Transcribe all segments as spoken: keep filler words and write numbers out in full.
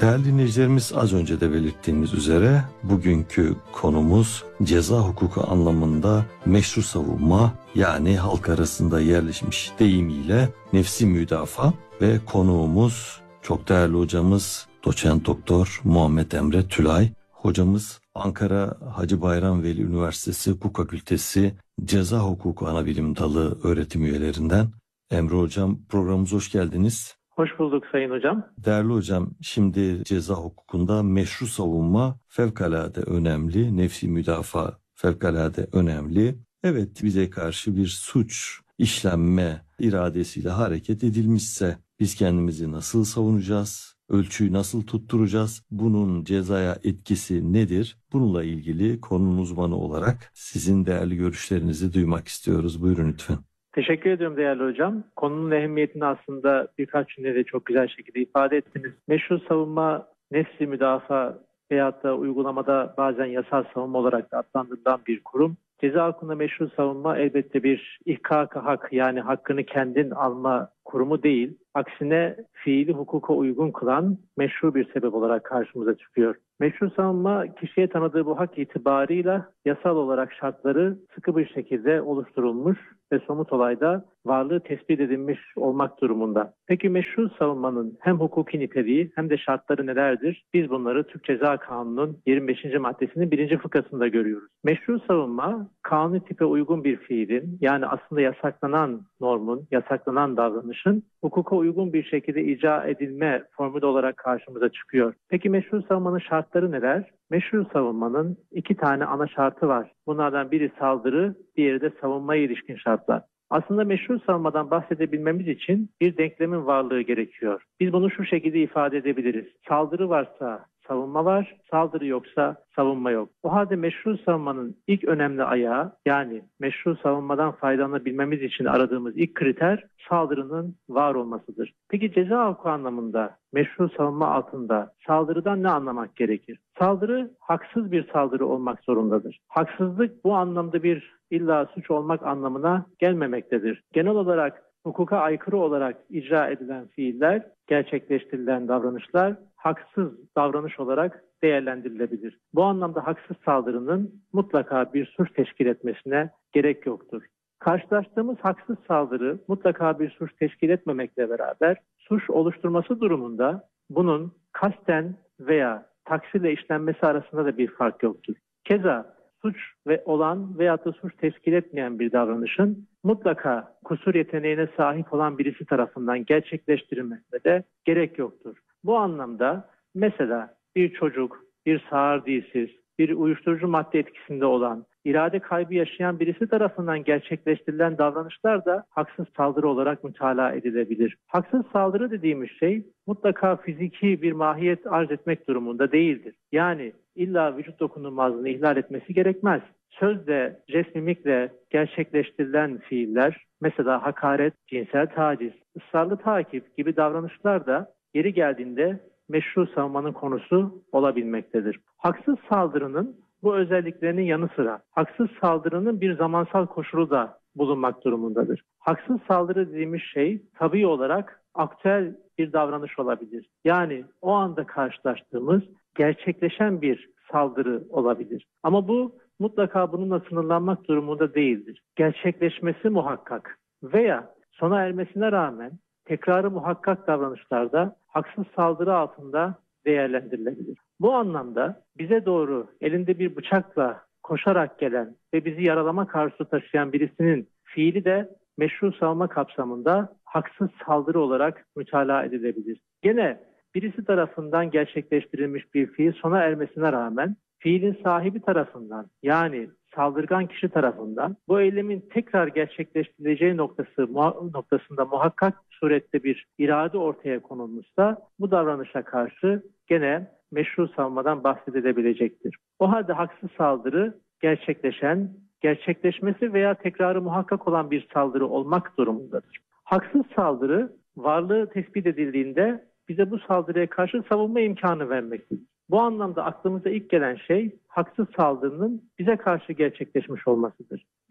Değerli dinleyicilerimiz, az önce de belirttiğimiz üzere bugünkü konumuz ceza hukuku anlamında meşru savunma, yani halk arasında yerleşmiş deyimiyle nefsi müdafaa ve konuğumuz çok değerli hocamız Doçent Doktor Muhammed Emre Tülay. Hocamız Ankara Hacı Bayram Veli Üniversitesi Hukuk Fakültesi Ceza Hukuku Anabilim Dalı öğretim üyelerinden. Emre Hocam, programımıza hoş geldiniz. Hoş bulduk Sayın Hocam. Değerli hocam, şimdi ceza hukukunda meşru savunma fevkalade önemli, nefsi müdafaa fevkalade önemli. Evet, bize karşı bir suç işlenme iradesiyle hareket edilmişse biz kendimizi nasıl savunacağız? Ölçüyü nasıl tutturacağız? Bunun cezaya etkisi nedir? Bununla ilgili konunun uzmanı olarak sizin değerli görüşlerinizi duymak istiyoruz. Buyurun lütfen. Teşekkür ediyorum değerli hocam. Konunun ehemmiyetini aslında birkaç cümlede çok güzel şekilde ifade ettiniz. Meşru savunma, nefsi müdafaa veyahut da uygulamada bazen yasal savunma olarak da adlandırılan bir kurum. Ceza hukukunda meşru savunma elbette bir ihkak-ı hak, yani hakkını kendin alma kurumu değil. Aksine fiili hukuka uygun kılan meşru bir sebep olarak karşımıza çıkıyor. Meşru savunma, kişiye tanıdığı bu hak itibarıyla yasal olarak şartları sıkı bir şekilde oluşturulmuş ve somut olayda varlığı tespit edilmiş olmak durumunda. Peki meşru savunmanın hem hukuki niteliği hem de şartları nelerdir? Biz bunları Türk Ceza Kanunu'nun yirmi beşinci maddesinin birinci fıkrasında görüyoruz. Meşru savunma, kanuni tipe uygun bir fiilin, yani aslında yasaklanan normun, yasaklanan davranışın hukuka uygun bir şekilde icra edilme formülü olarak karşımıza çıkıyor. Peki meşru savunmanın şartları neler? Meşru savunmanın iki tane ana şartı var. Bunlardan biri saldırı, diğeri de savunmaya ilişkin şartlar. Aslında meşru savunmadan bahsedebilmemiz için bir denklemin varlığı gerekiyor. Biz bunu şu şekilde ifade edebiliriz. Saldırı varsa savunma var, saldırı yoksa savunma yok. O halde meşru savunmanın ilk önemli ayağı, yani meşru savunmadan faydalanabilmemiz için aradığımız ilk kriter saldırının var olmasıdır. Peki ceza hukuku anlamında meşru savunma altında saldırıdan ne anlamak gerekir? Saldırı haksız bir saldırı olmak zorundadır. Haksızlık bu anlamda bir illa suç olmak anlamına gelmemektedir. Genel olarak hukuka aykırı olarak icra edilen fiiller, gerçekleştirilen davranışlar haksız davranış olarak değerlendirilebilir. Bu anlamda haksız saldırının mutlaka bir suç teşkil etmesine gerek yoktur. Karşılaştığımız haksız saldırı mutlaka bir suç teşkil etmemekle beraber suç oluşturması durumunda bunun kasten veya taksirle işlenmesi arasında da bir fark yoktur. Keza suç ve olan veyahut da suç teşkil etmeyen bir davranışın mutlaka kusur yeteneğine sahip olan birisi tarafından gerçekleştirilmesine de gerek yoktur. Bu anlamda mesela bir çocuk, bir sağır dilsiz, bir uyuşturucu madde etkisinde olan, irade kaybı yaşayan birisi tarafından gerçekleştirilen davranışlar da haksız saldırı olarak mütalaa edilebilir. Haksız saldırı dediğimiz şey mutlaka fiziki bir mahiyet arz etmek durumunda değildir. Yani illa vücut dokunulmazlığını ihlal etmesi gerekmez. Sözle, jest mimikle gerçekleştirilen fiiller, mesela hakaret, cinsel taciz, ısrarlı takip gibi davranışlar da yeri geldiğinde meşru savunmanın konusu olabilmektedir. Haksız saldırının bu özelliklerinin yanı sıra haksız saldırının bir zamansal koşulu da bulunmak durumundadır. Haksız saldırı dediğimiz şey tabii olarak aktüel bir davranış olabilir. Yani o anda karşılaştığımız gerçekleşen bir saldırı olabilir. Ama bu mutlaka bununla sınırlanmak durumunda değildir. Gerçekleşmesi muhakkak veya sona ermesine rağmen tekrarı muhakkak davranışlarda haksız saldırı altında değerlendirilebilir. Bu anlamda bize doğru elinde bir bıçakla koşarak gelen ve bizi yaralama arzusu taşıyan birisinin fiili de meşru savunma kapsamında haksız saldırı olarak mütalaa edilebilir. Gene birisi tarafından gerçekleştirilmiş bir fiil sona ermesine rağmen fiilin sahibi tarafından, yani saldırgan kişi tarafından bu eylemin tekrar gerçekleştirileceği noktası noktasında muhakkak surette bir irade ortaya konulmuşsa bu davranışa karşı gene meşru savunmadan bahsedilebilecektir. O halde haksız saldırı gerçekleşen, gerçekleşmesi veya tekrarı muhakkak olan bir saldırı olmak durumundadır. Haksız saldırı varlığı tespit edildiğinde bize bu saldırıya karşı savunma imkanı vermektedir. Bu anlamda aklımıza ilk gelen şey haksız saldırının bize karşı gerçekleşmiş olmasıdır.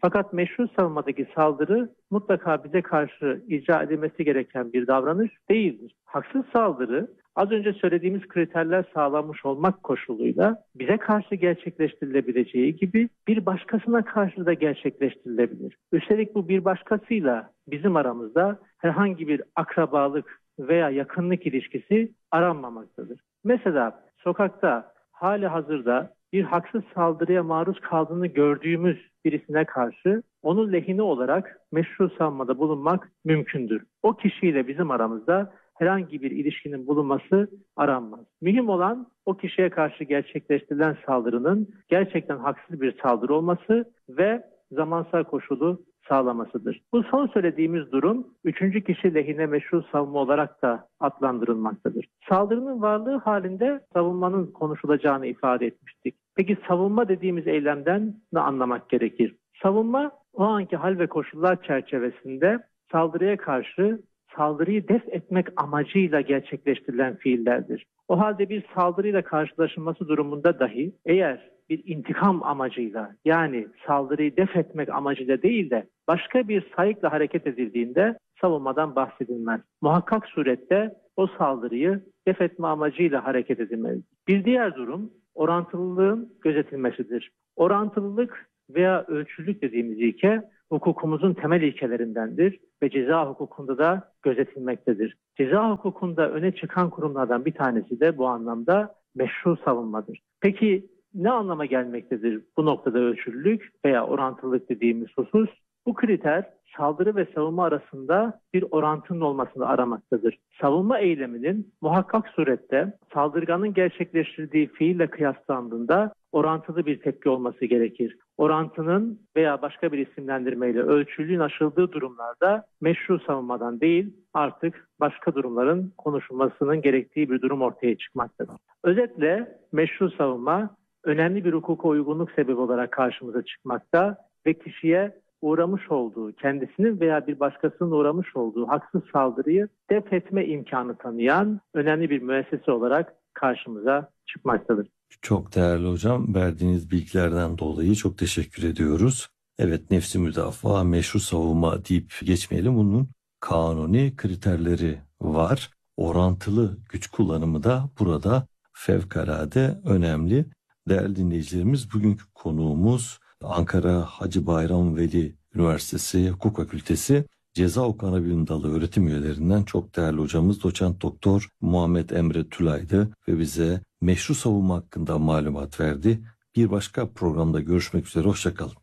Fakat meşru savunmadaki saldırı mutlaka bize karşı icra edilmesi gereken bir davranış değildir. Haksız saldırı az önce söylediğimiz kriterler sağlanmış olmak koşuluyla bize karşı gerçekleştirilebileceği gibi bir başkasına karşı da gerçekleştirilebilir. Üstelik bu bir başkasıyla bizim aramızda herhangi bir akrabalık veya yakınlık ilişkisi aranmamaktadır. Mesela sokakta hali hazırda bir haksız saldırıya maruz kaldığını gördüğümüz birisine karşı onun lehine olarak meşru savunmada bulunmak mümkündür. O kişiyle bizim aramızda herhangi bir ilişkinin bulunması aranmaz. Mühim olan o kişiye karşı gerçekleştirilen saldırının gerçekten haksız bir saldırı olması ve zamansal koşulu sağlamasıdır. Bu son söylediğimiz durum üçüncü kişi lehine meşru savunma olarak da adlandırılmaktadır. Saldırının varlığı halinde savunmanın konuşulacağını ifade etmiştik. Peki savunma dediğimiz eylemden ne anlamak gerekir? Savunma o anki hal ve koşullar çerçevesinde saldırıya karşı saldırıyı def etmek amacıyla gerçekleştirilen fiillerdir. O halde bir saldırıyla karşılaşılması durumunda dahi eğer bir intikam amacıyla yani saldırıyı def etmek amacıyla değil de başka bir sayıkla hareket edildiğinde savunmadan bahsedilmez. Muhakkak surette o saldırıyı def etme amacıyla hareket edilmelidir. Bir diğer durum orantılılığın gözetilmesidir. Orantılılık veya ölçülülük dediğimiz ilke hukukumuzun temel ilkelerindendir ve ceza hukukunda da gözetilmektedir. Ceza hukukunda öne çıkan kurumlardan bir tanesi de bu anlamda meşru savunmadır. Peki ne anlama gelmektedir bu noktada ölçülülük veya orantılılık dediğimiz husus? Bu kriter saldırı ve savunma arasında bir orantının olmasını aramaktadır. Savunma eyleminin muhakkak surette saldırganın gerçekleştirdiği fiille kıyaslandığında orantılı bir tepki olması gerekir. Orantının veya başka bir isimlendirmeyle ölçülüğün aşıldığı durumlarda meşru savunmadan değil artık başka durumların konuşulmasının gerektiği bir durum ortaya çıkmaktadır. Özetle meşru savunma önemli bir hukuka uygunluk sebebi olarak karşımıza çıkmakta ve kişiye uğramış olduğu, kendisinin veya bir başkasının uğramış olduğu haksız saldırıyı def etme imkanı tanıyan önemli bir müessese olarak karşımıza çıkmaktadır. Çok değerli hocam, verdiğiniz bilgilerden dolayı çok teşekkür ediyoruz. Evet, nefsi müdafaa, meşru savunma deyip geçmeyelim. Bunun kanuni kriterleri var. Orantılı güç kullanımı da burada fevkalade önemli. Değerli dinleyicilerimiz, bugünkü konuğumuz Ankara Hacı Bayram Veli Üniversitesi Hukuk Fakültesi Ceza Hukuku Anabilim Dalı öğretim üyelerinden çok değerli hocamız Doçent Doktor Muhammed Emre Tülay'dı ve bize meşru savunma hakkında malumat verdi. Bir başka programda görüşmek üzere, hoşça kalın.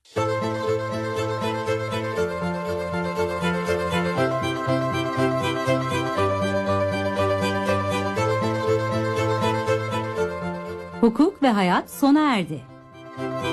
Hukuk ve hayat sona erdi.